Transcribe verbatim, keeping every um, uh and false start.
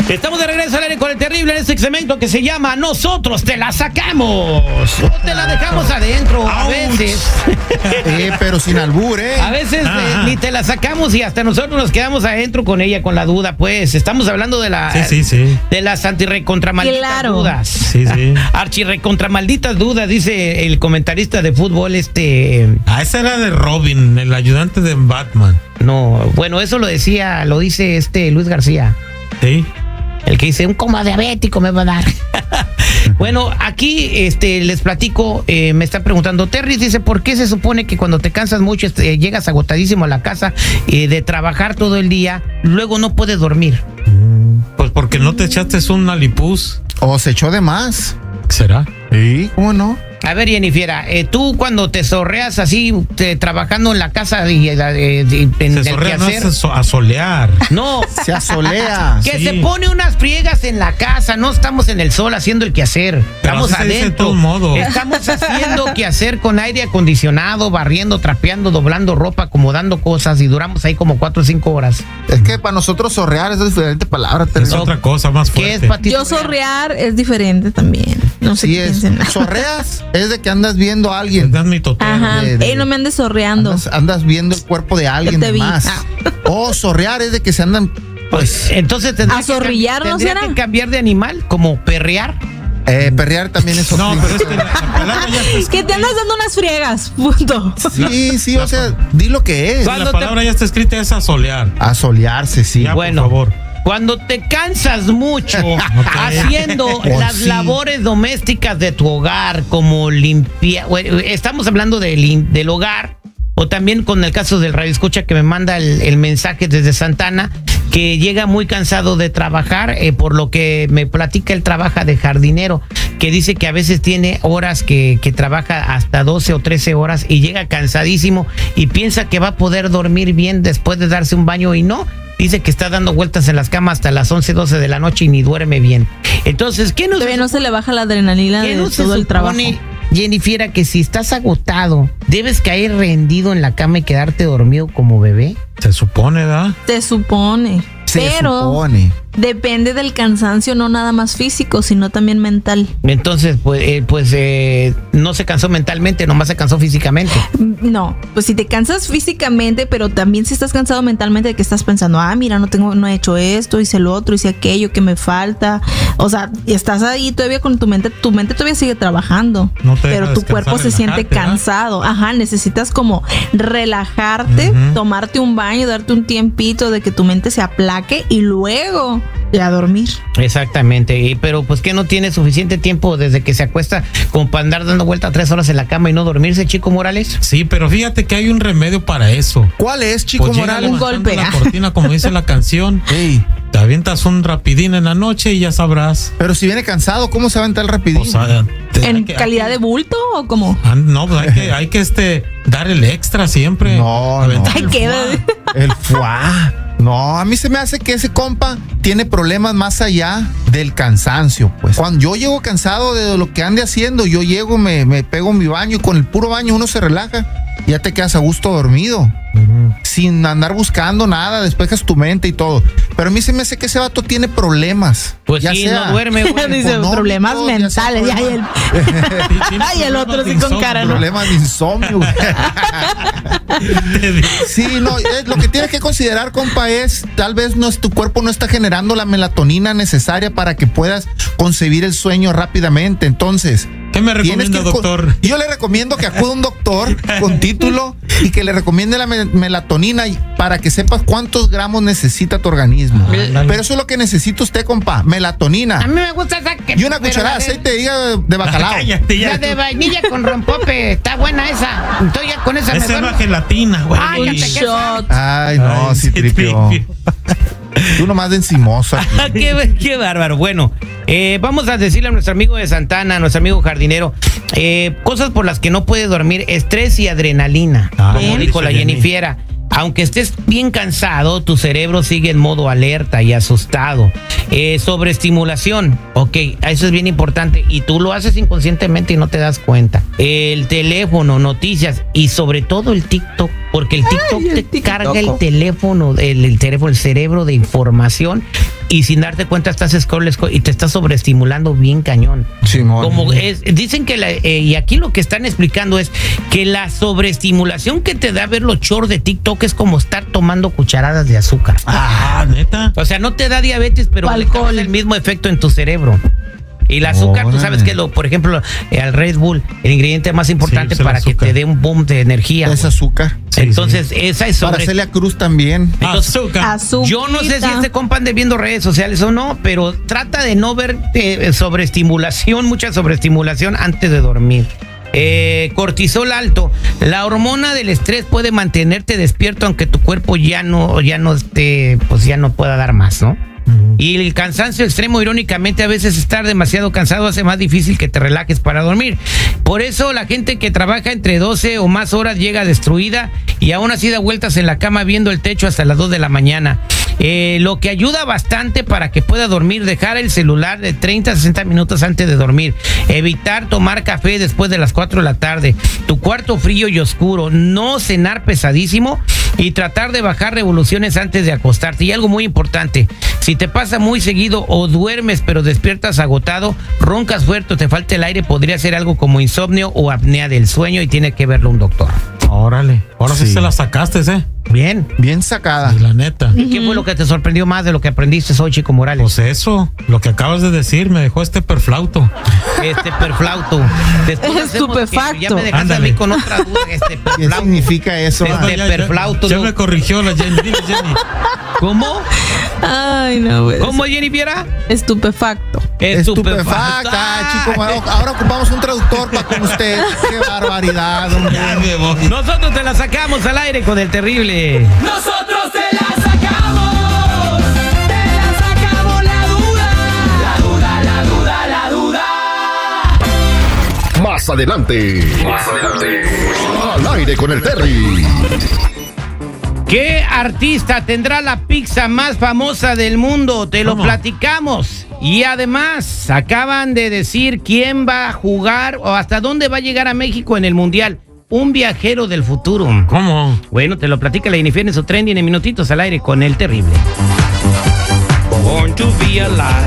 Estamos de regreso al aire con el terrible en este segmento que se llama Nosotros te la sacamos o te la dejamos adentro. A veces. Eh, pero sin albur, ¿eh? A veces eh, ni te la sacamos y hasta nosotros nos quedamos adentro con ella, con la duda. Pues estamos hablando de la sí, sí, sí. de las antirrecontramalditas Claro. dudas. Sí, sí. Archirrecontramalditas dudas, dice el comentarista de fútbol este. Ah, esa era de Robin, el ayudante de Batman. No, bueno, eso lo decía, lo dice este Luis García. Sí. El que dice, un coma diabético me va a dar. Bueno, aquí este, les platico, eh, me está preguntando, Terry dice, ¿por qué se supone que cuando te cansas mucho, este, llegas agotadísimo a la casa eh, de trabajar todo el día, luego no puedes dormir? Pues porque no te echaste un alipuz. O se echó de más. ¿Será? Sí, ¿cómo no? A ver, Jennifer, eh, tú cuando te zorreas así, te, trabajando en la casa y, eh, eh, en Se el sorrea, no quehacer. es a solear. No, Se asolea. que Sí. se pone unas friegas en la casa, no estamos en el sol haciendo el quehacer, Pero estamos así se dice de adentro, todos modos. estamos haciendo quehacer con aire acondicionado, barriendo, trapeando, doblando ropa, acomodando cosas y duramos ahí como cuatro o cinco horas. Es que para nosotros sorrear es diferente palabra. Es Terry. otra cosa más ¿Qué fuerte. es para ti? Yo sorrear es diferente también. No sé Sí qué es. piensen. Sorreas es de que andas viendo a alguien. Das mi totero. Ajá. de- de- Ey, no me andes sorreando. Andas, andas viendo el cuerpo de alguien te vi. más. Ah. O sorrear es de que se andan, Pues entonces tendría, ¿A zorrillar que, no tendría será? que cambiar de animal, como perrear. eh, perrear también es No, otro. pero es que la, la palabra ya está Que te andas dando unas friegas. Punto. Sí, sí, o sea, di lo que es. ¿Cuál? La Cuando te- palabra ya está escrita, es a solear. A solearse, sí. Ya, Bueno. por favor. Cuando te cansas mucho haciendo Pues las sí. labores domésticas de tu hogar, como limpiar, estamos hablando de lim- del hogar, o también con el caso del radio escucha que me manda el, el mensaje desde Santana, que llega muy cansado de trabajar, eh, por lo que me platica, él trabaja de jardinero, que dice que a veces tiene horas que, que trabaja hasta doce o trece horas y llega cansadísimo y piensa que va a poder dormir bien después de darse un baño y no. Dice que está dando vueltas en las camas hasta las once, doce de la noche y ni duerme bien. Entonces, ¿qué nos Todavía no se le baja la adrenalina ¿Qué de no se todo el trabajo. supone, Jennifer, que si estás agotado, debes caer rendido en la cama y quedarte dormido como bebé? Se supone, ¿verdad? Se supone. Se pero supone. depende del cansancio, no nada más físico, sino también mental. Entonces, pues, eh, pues eh, no se cansó mentalmente, nomás se cansó físicamente. No, pues si te cansas físicamente, pero también si estás cansado mentalmente de que estás pensando, ah, mira, no tengo, no he hecho esto, hice lo otro, hice aquello que me falta. O sea, estás ahí todavía con tu mente, tu mente todavía sigue trabajando, No te pero deja tu descansar, cuerpo se siente relajarte, ¿verdad? cansado. Ajá, necesitas como relajarte, Ujú. tomarte un baño, darte un tiempito de que tu mente se aplaque y luego ya dormir. Exactamente, y, pero pues que no tiene suficiente tiempo desde que se acuesta como para andar dando vuelta tres horas en la cama y no dormirse, Chico Morales. Sí, pero fíjate que hay un remedio para eso. ¿Cuál es, Chico Pues llega Morales? Un levantando golpe, la ah. cortina, como dice la canción. Ey, Te avientas un rapidín en la noche y ya sabrás. pero si viene cansado, ¿cómo se va a aventar el rapidín? O sea, te- hay ¿En que- calidad hay de que- bulto o cómo? Ah, no, pues hay que, hay que este, dar el extra siempre. No, Aventar Ay, el qué- fuá. El fuá. No, a mí se me hace que ese compa tiene problemas más allá del cansancio, pues. Cuando yo llego cansado de lo que ande haciendo, yo llego, me, me pego mi baño y con el puro baño uno se relaja. Y ya te quedas a gusto dormido. Ujú. Sin andar buscando nada, despejas tu mente y todo. Pero a mí se me hace que ese vato tiene problemas. Pues ya sí, sea no duerme, güey. Dice, económicos, problemas ya sea mentales. Ya, y el, problemas- ay, el otro sí con cara, ¿no? problemas de insomnio. güey. Sí, no, eh, lo que tienes que considerar, compa, es tal vez no es, tu cuerpo no está generando la melatonina necesaria para que puedas concebir el sueño rápidamente. Entonces, ¿Qué me tienes recomienda, que ir con- doctor? yo le recomiendo que acuda a un doctor con título y que le recomiende la me- melatonina y- para que sepas cuántos gramos necesita tu organismo. Ándale. Pero eso es lo que necesita usted, compa, melatonina. A mí me gusta esa que... Y una pero cucharada de la de- aceite de hígado de bacalao. Cállate ya. La de vainilla con rompope, está buena esa. Entonces ya con esa me Esa es duermo. la gelatina, güey. Ay, Un ya te shot. Ay, no, Ay, sí, tripio. tripio. Tú nomás de encimoso aquí. Ah, qué, qué bárbaro. Bueno, eh, vamos a decirle a nuestro amigo de Santana, a nuestro amigo jardinero, eh, cosas por las que no puede dormir: estrés y adrenalina. Ah, como bien. dijo la Dice Jenny. Jennifer. Aunque estés bien cansado, tu cerebro sigue en modo alerta y asustado. Eh, sobreestimulación, ok, eso es bien importante y tú lo haces inconscientemente y no te das cuenta. El teléfono, noticias y sobre todo el TikTok, porque el TikTok el te TikTok. carga el teléfono, el, el teléfono, el cerebro de información y sin darte cuenta estás scroll, scroll y te estás sobreestimulando bien cañón. Simón. Como es, dicen que la, eh, y aquí lo que están explicando es que la sobreestimulación que te da ver los shorts de TikTok es como estar tomando cucharadas de azúcar. Ah, neta. O sea, no te da diabetes, pero le causa el mismo efecto en tu cerebro. Y el azúcar, Órale. tú sabes que lo, por ejemplo, eh, al Red Bull, el ingrediente más importante Sí, es el para que azúcar. te dé un boom de energía. Es güey. azúcar. Sí, Entonces, esa es Para sobre. Celia Cruz también. Entonces, Azúcar. Azúcar. Yo no sé si este compa ande viendo redes sociales o no, pero trata de no ver eh, sobreestimulación, mucha sobreestimulación antes de dormir. Eh, cortisol alto. La hormona del estrés puede mantenerte despierto aunque tu cuerpo ya no, ya no esté, pues ya no pueda dar más, ¿no? Y el cansancio extremo, irónicamente, a veces estar demasiado cansado hace más difícil que te relajes para dormir. Por eso la gente que trabaja entre doce o más horas llega destruida y aún así da vueltas en la cama viendo el techo hasta las dos de la mañana. Eh, lo que ayuda bastante para que pueda dormir, dejar el celular de treinta a sesenta minutos antes de dormir, evitar tomar café después de las cuatro de la tarde, tu cuarto frío y oscuro, no cenar pesadísimo y tratar de bajar revoluciones antes de acostarte. Y algo muy importante, si te pasa muy seguido o duermes pero despiertas agotado, roncas fuerte o te falta el aire, podría ser algo como insomnio o apnea del sueño y tiene que verlo un doctor. Órale. Ahora sí, Sí. se la sacaste, ¿eh? Bien. Bien sacada. Y la neta. ¿Y qué fue lo que te sorprendió más de lo que aprendiste hoy, Chico Morales? Pues eso, lo que acabas de decir, me dejó este perflauto. Este perflauto. Después hacemos que- Estupefacto. Ya me dejaste Ándale. a mí con otra duda. Este ¿Qué perflauto. significa eso? Este- ah? de perflauto, Ya ¿no? me corrigió la Jenny. Dile, Jenny. ¿Cómo? Ay, no, güey. ¿Cómo, Jenny Viera? Estupefacto. Estupefacta, chico. Bueno, ahora ocupamos un traductor para con usted. Qué barbaridad, hombre. Ya me voy. Nosotros te la sacamos al aire con el terrible. Nosotros te la sacamos, te la sacamos la duda, la duda, la duda, la duda. Más adelante. Más adelante. Al aire con el Terry. ¿Qué artista tendrá la pizza más famosa del mundo? Te lo ¿Cómo? platicamos. Y además, acaban de decir quién va a jugar o hasta dónde va a llegar a México en el Mundial. Un viajero del futuro. ¿Cómo? Bueno, te lo platica la Jennifer en su trending en minutitos al aire con el terrible. Born to be alive.